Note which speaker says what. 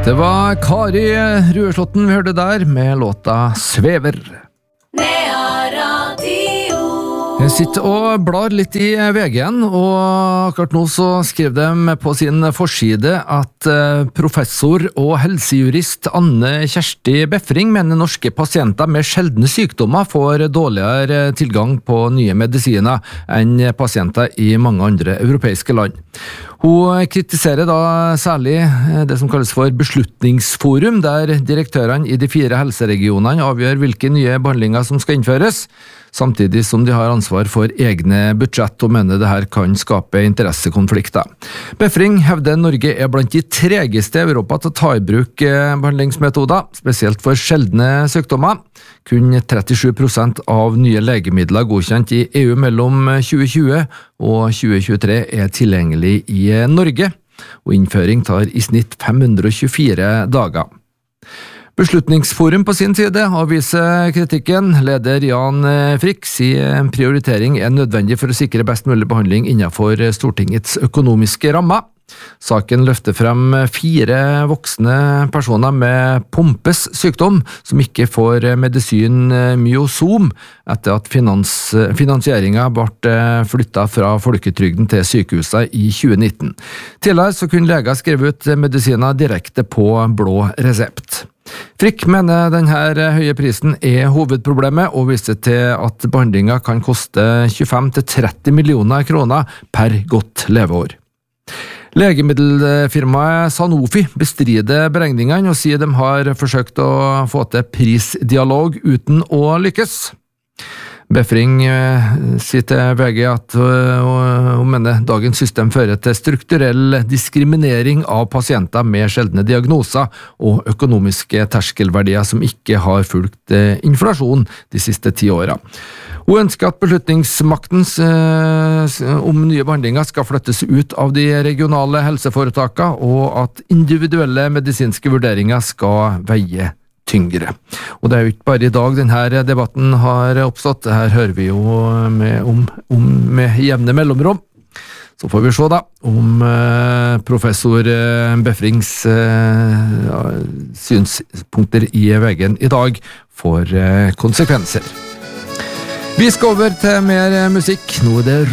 Speaker 1: Det var Kari Rueslåtten vi hørte der med låta Svever. Jeg sitter og blar litt i VG-en, og akkurat nå så skrev de på sin forside at professor og helsejurist Anne Kjersti Befring mener norske pasienter med sjeldne sykdommer får dårligere tilgang på nye medisiner enn pasienter i mange andre europeiske land. Hun kritiserer da særlig det som kalles for beslutningsforum, der direktørene i de 4 helseregionene avgjør hvilke nye behandlinger som skal innføres, samtidig som de har ansvar for egne budsjett og mener det her kan skape interessekonflikter. Befring hevder Norge er blant de tregeste i Europa til å ta i bruk behandlingsmetoder, spesielt for sjeldne sykdommer. Kun 37% av nye legemidler godkjent i EU mellom 2020 og 2023 er tilgjengelig i Norge, og innføring tar i snitt 524 dager. Beslutningsforum på sin side avviser kritikken. Leder Jan Frick sier prioritering er nødvendig for å sikre best mulig behandling innenfor Stortingets økonomiske rammer. Saken løfter frem 4 voksne personer med Pompes sykdom som ikke får medisin myosom etter at finansieringen ble flyttet fra folketrygden til sykehuset i 2019. Tidligere så kunne leger skrive ut medisiner direkte på blå resept. Frick mener denne høye prisen er hovedproblemet og viser til at behandlingen kan koste 25–30 millioner kroner per godt leveår. Legemiddelfirmaet Sanofi bestrider beregningene og sier de har forsøkt å få til prisdialog uten å lykkes. Befring sier til VG at hun mener dagens system fører til strukturell diskriminering av pasienter med sjeldne diagnoser og økonomiske terskelverdier som ikke har fulgt inflasjon de siste 10 årene. Hun ønsker at beslutningsmakten om nye behandlinger skal flyttes ut av de regionale helseforetakene, og at individuelle medisinske vurderinger skal veie tyngre. Og det er jo ikke bare i dag denne debatten har oppstått, det her hører vi jo med jevne mellomrom. Så får vi se da om professor Befrings synspunkter i VG-en i dag får konsekvenser. Vi skal over til mer musikk. Nå er det